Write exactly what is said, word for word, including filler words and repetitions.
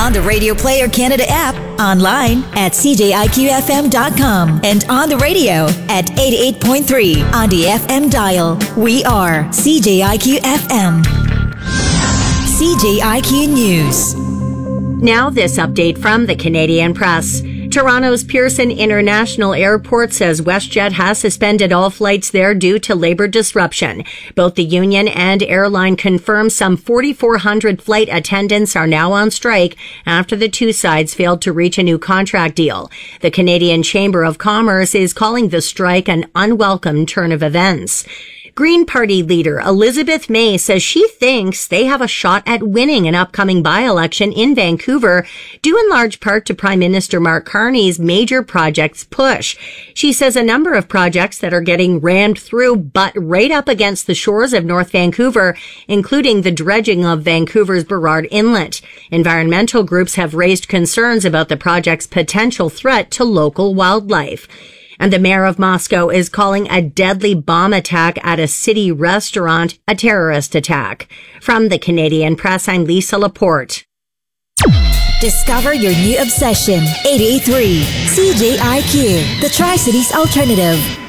on the Radio Player Canada app, online at c j i q f m dot com, and on the radio at eighty-eight point three on the F M dial. We are C J I Q F M. C J I Q News. Now this update from the Canadian Press. Toronto's Pearson International Airport says WestJet has suspended all flights there due to labor disruption. Both the union and airline confirm some forty-four hundred flight attendants are now on strike after the two sides failed to reach a new contract deal. The Canadian Chamber of Commerce is calling the strike an unwelcome turn of events. Green Party leader Elizabeth May says she thinks they have a shot at winning an upcoming by-election in Vancouver, due in large part to Prime Minister Mark Carney's major projects push. She says a number of projects that are getting rammed through butt right up against the shores of North Vancouver, including the dredging of Vancouver's Burrard Inlet. Environmental groups have raised concerns about the project's potential threat to local wildlife. And the mayor of Moscow is calling a deadly bomb attack at a city restaurant a terrorist attack. From the Canadian Press, I'm Lisa Laporte. Discover your new obsession. eighty-eight point three C J I Q, the Tri-Cities Alternative.